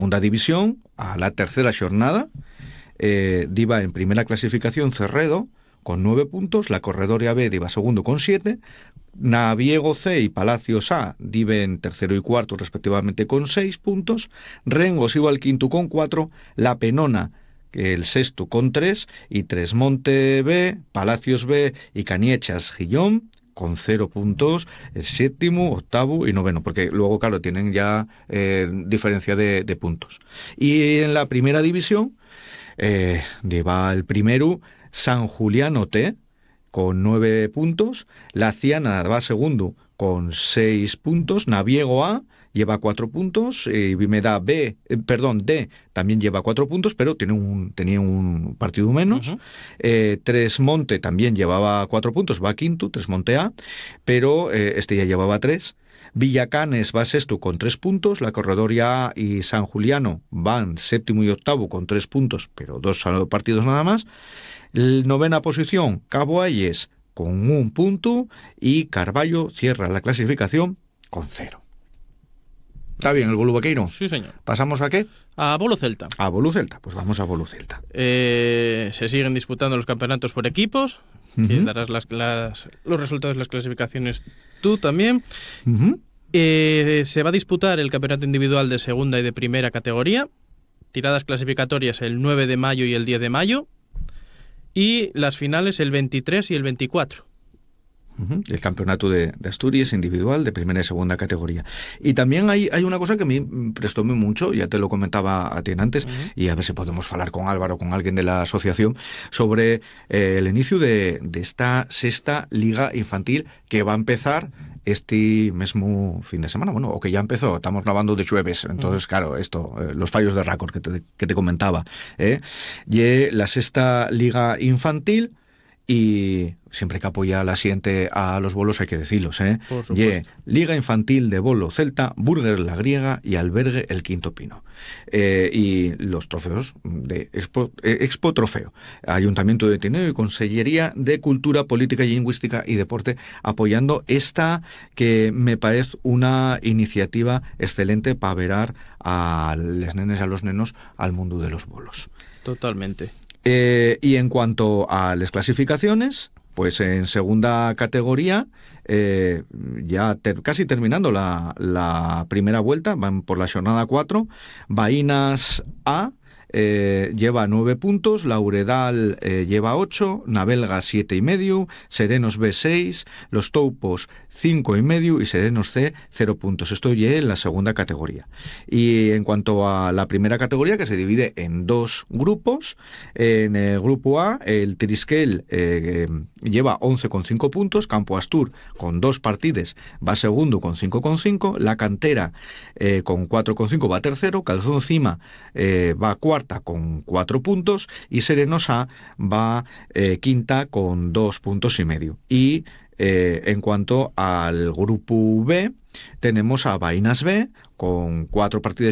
segunda división, a la tercera xornada, diva en primera clasificación Cerredo, con 9 puntos, la Corredoria B diva segundo con 7, Naviego C y Palacios A diven tercero y cuarto respectivamente con 6 puntos, Rengos iba al quinto con 4, La Penona el sexto con 3 y Tresmonte B, Palacios B y Caniechas Gillón con 0 puntos, el séptimo, octavo y noveno, porque luego, claro, tienen ya diferencia de puntos. Y en la primera división lleva el primero San Juliano T con 9 puntos, La Ciana va segundo con 6 puntos, Naviego A lleva 4 puntos, Vimeda B, D también lleva 4 puntos, pero tenía un partido menos. Tresmonte también llevaba 4 puntos, va quinto, Tresmonte A, pero este ya llevaba 3. Villacanes va sexto con 3 puntos, la Corredoria A y San Juliano van séptimo y octavo con 3 puntos, pero 2 partidos nada más. Novena posición, Cabo Ayes con 1 punto y Carballo cierra la clasificación con 0. ¿Está bien el Bolu Vaqueiro? Sí, señor. ¿Pasamos a qué? A Bolo Celta. A Bolu Celta, pues vamos a Bolu Celta. Se siguen disputando los campeonatos por equipos. Que darás los resultados de las clasificaciones tú también. Se va a disputar el campeonato individual de segunda y de primera categoría. Tiradas clasificatorias el 9 de mayo y el 10 de mayo. Y las finales el 23 y el 24. El campeonato de Asturias individual de primera y segunda categoría. Y también hay una cosa que a mí prestóme mucho, ya te lo comentaba a ti antes, y a ver si podemos hablar con Álvaro, con alguien de la asociación, sobre el inicio de esta sexta liga infantil que va a empezar este mismo fin de semana, bueno, o que ya empezó, estamos grabando de jueves, entonces claro, los fallos de récord que te comentaba, y la sexta liga infantil. Y siempre que apoya la siguiente a los bolos hay que decirlos, Por supuesto. Liga Infantil de Bolo Celta, Burger La Griega y Albergue El Quinto Pino. Y los trofeos de Expo Trofeo, Ayuntamiento de Tineo y Consellería de Cultura, Política y Lingüística y Deporte, apoyando esta que me parece una iniciativa excelente para verar a les nenes y a los nenos al mundo de los bolos. Totalmente. Y en cuanto a las clasificaciones, pues en segunda categoría, ya casi terminando la primera vuelta, van por la jornada 4, Baínas A lleva 9 puntos, Lauredal lleva 8, Navelga 7,5, Serenos B 6, Los Toupos 5,5 y Serenos C 0 puntos. Esto ya en la segunda categoría. Y en cuanto a la primera categoría, que se divide en 2 grupos, en el grupo A, el Trisquel lleva 11,5 puntos, Campo Astur con 2 partides va segundo con 5,5, La Cantera con 4,5 va tercero, Calzón Cima va cuarta con 4 puntos y Serenosa va quinta con 2,5 puntos. Y en cuanto al grupo B, tenemos a Baínas B con 4 partidos